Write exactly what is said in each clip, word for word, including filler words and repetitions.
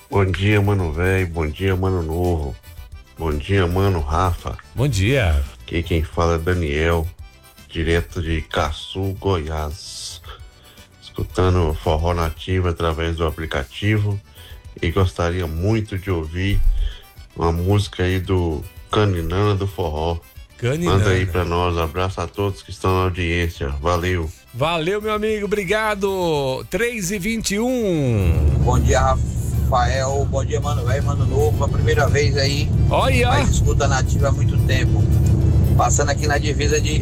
Bom dia, mano velho. Bom dia, mano novo. Bom dia, mano Rafa. Bom dia. Aqui quem fala é Daniel, direto de Caçu, Goiás. Escutando Forró Nativo através do aplicativo e gostaria muito de ouvir uma música aí do Caninana do Forró. Caninana. Manda aí pra nós. Abraço a todos que estão na audiência. Valeu. Valeu, meu amigo. Obrigado. três e vinte e um. Bom dia, Rafael. Bom dia, mano velho, mano novo. A primeira vez aí. Olha. Mas escuta Nativa há muito tempo. Passando aqui na divisa de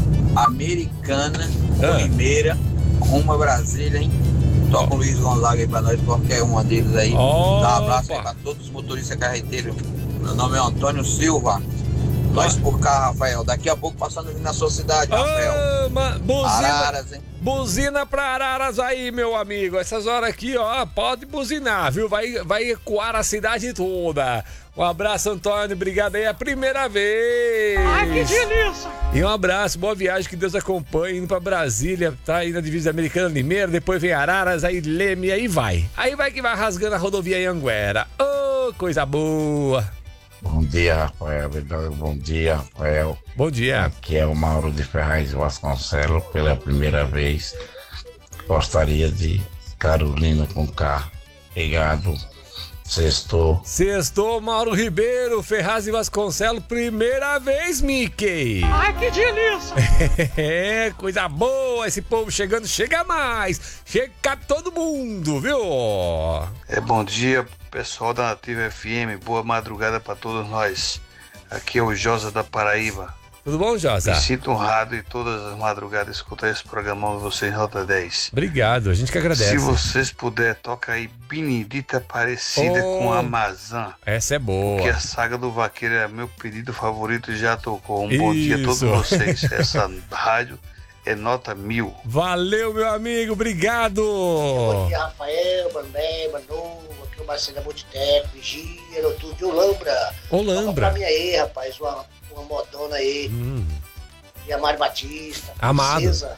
Americana, Ah. Limeira, rumo a Brasília, hein? Toca o Luiz Gonzaga aí pra nós, qualquer uma deles aí. Opa. Dá um abraço aí pra todos os motoristas carreteiros. Meu nome é Antônio Silva. Nós por cá, Rafael. Daqui a pouco passando aqui na sua cidade, Rafael. Ah, ma- buzina, Araras, hein? buzina pra Araras aí, meu amigo. Essas horas aqui, ó, pode buzinar, viu? Vai, vai ecoar a cidade toda. Um abraço, Antônio. Obrigado aí. É a primeira vez. Ai, que delícia! E um abraço, boa viagem, que Deus acompanhe, indo pra Brasília, tá aí na divisa americana Limeira, depois vem Araras, aí Leme, aí vai. Aí vai que vai rasgando a rodovia Anhanguera. Ô, oh, coisa boa. Bom dia, Rafael. Bom dia, Rafael. Bom dia. Aqui é o Mauro de Ferraz Vasconcelos, pela primeira vez. Gostaria de Carolina com K. Obrigado. Sextou. Sextou, Mauro Ribeiro, Ferraz e Vasconcelos, primeira vez, Mickey. Ai, que delícia! É, coisa boa, esse povo chegando, chega mais, chega todo mundo, viu? É, bom dia, pessoal da Nativa F M, boa madrugada para todos nós. Aqui é o Josa da Paraíba. Tudo bom, Josa? Me sinto honrado e todas as madrugadas escutar esse programão de vocês, Nota dez. Obrigado, a gente que agradece. Se vocês puderem, toca aí Benedita Aparecida Oh. com Amazã. Essa é boa. Que a saga do vaqueiro é meu pedido favorito e já tocou. Um bom dia a todos Isso. vocês. Essa rádio é nota mil. Valeu, meu amigo, obrigado. Bom dia, Rafael, Bandé, Manu, aqui o Marcelo Boteco, Giro, tudo de Olambra. Olambra. Toca pra mim aí, rapaz, uma, uma motona aí. Hum. E a Mário Batista. Amado. Princesa.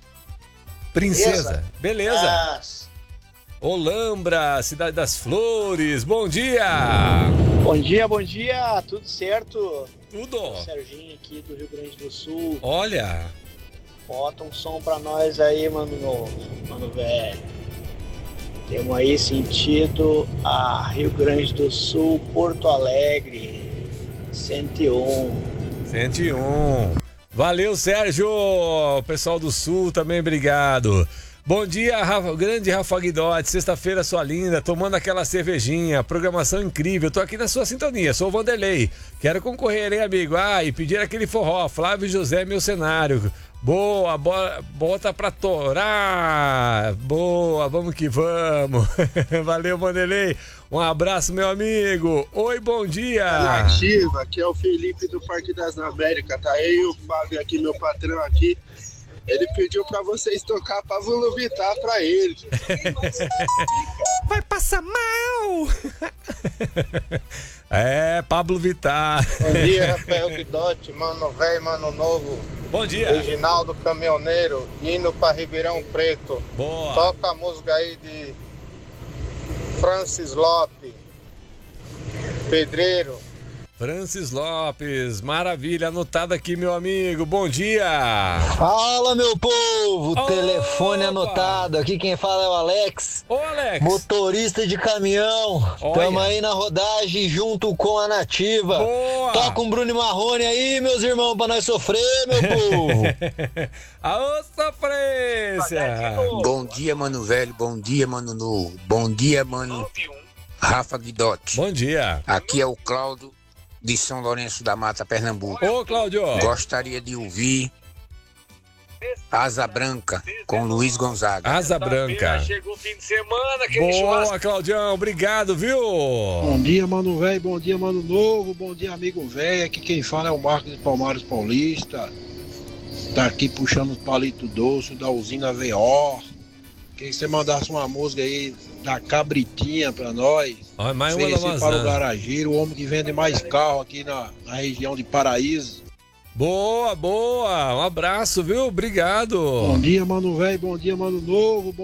Princesa, beleza. Mas... Olambra, Cidade das Flores, bom dia. Bom dia, bom dia, tudo certo? Tudo. Serginho aqui do Rio Grande do Sul. Olha. Bota um som pra nós aí, mano novo, mano velho. Temos aí sentido a Rio Grande do Sul, Porto Alegre, cento e um. cento e um. Valeu, Sérgio. Pessoal do Sul também, obrigado. Bom dia, Rafa, grande Rafa Guidotti, sexta-feira sua linda, tomando aquela cervejinha, programação incrível, tô aqui na sua sintonia, sou o Vanderlei, quero concorrer, hein, amigo? Ah, e pedir aquele forró, Flávio José, meu cenário. Boa, bo- bota pra torar. Boa, vamos que vamos. Valeu, Vanderlei. Um abraço, meu amigo. Oi, bom dia. Nativa, aqui é o Felipe do Parque das Américas, tá aí o Fábio aqui, meu patrão aqui. Ele pediu pra vocês tocar Pablo Vittar pra ele. Vai passar mal. É, Pablo Vittar. Bom dia, Rafael Guidotti, mano velho, mano novo. Bom dia. Reginaldo Caminhoneiro, indo pra Ribeirão Preto. Boa. Toca a música aí de Francis Lopes, Pedreiro. Francis Lopes, maravilha, anotado aqui, meu amigo. Bom dia. Fala, meu povo, Opa. telefone anotado. Aqui quem fala é o Alex. Ô, Alex. Motorista de caminhão. Olha. Tamo aí na rodagem junto com a Nativa. Boa. Toca um Bruno Marrone aí, meus irmãos, pra nós sofrer, meu povo. Aô, sofrência. Bom dia, mano velho. Bom dia, mano novo. Bom dia, mano Rafa Guidotti. Bom dia. Aqui é o Cláudio de São Lourenço da Mata, Pernambuco. Ô, Cláudio. Gostaria de ouvir Asa Branca com Luiz Gonzaga. Asa Branca. Chegou o fim de semana, que Boa, Claudião, obrigado, viu? Bom dia, mano velho, bom dia, mano novo, bom dia, amigo velho. Aqui quem fala é o Marcos de Palmares Paulista. Tá aqui puxando os palitos doces da usina V O. Queria que você mandasse uma música aí da Cabritinha pra nós. Olha, mais uma Oferecer da para o Amazônia. garageiro, o homem que vende mais carro aqui na, na região de Paraíso. Boa, boa, um abraço, viu? Obrigado. Bom dia, mano velho, bom dia, mano novo. Bom...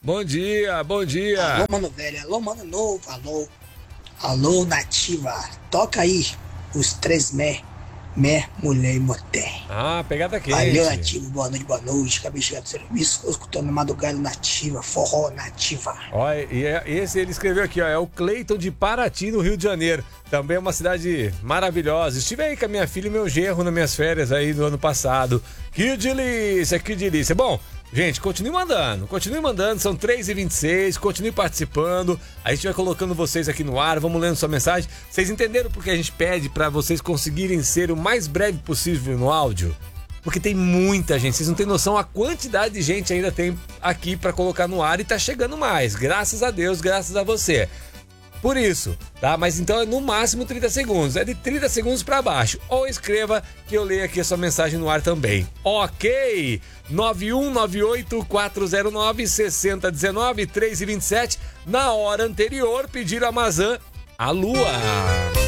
Bom dia, bom dia. Alô, mano velho, alô, mano novo, alô. Alô, nativa. Toca aí os três mé, mé, mulher e moté. Ah, pegada quente. Valeu, nativo, boa noite, boa noite. Acabei de chegar do serviço, tô escutando madrugada nativa, forró nativa. Olha, e é, esse ele escreveu aqui, ó, é o Cleiton de Paraty, no Rio de Janeiro. Também é uma cidade maravilhosa. Estive aí com a minha filha e meu genro nas minhas férias aí do ano passado. Que delícia, que delícia. Bom, gente, continue mandando, continue mandando, são três e vinte e seis, continue participando, a gente vai colocando vocês aqui no ar, vamos lendo sua mensagem. Vocês entenderam porque a gente pede para vocês conseguirem ser o mais breve possível no áudio? Porque tem muita gente, vocês não têm noção a quantidade de gente ainda tem aqui para colocar no ar e tá chegando mais, graças a Deus, graças a você. Por isso, tá? Mas então é no máximo trinta segundos, é de trinta segundos para baixo. Ou escreva que eu leio aqui a sua mensagem no ar também. Ok? nove um nove oito quatro zero nove seis zero um nove três e vinte e sete. Na hora anterior, pediram a Mazan a Lua.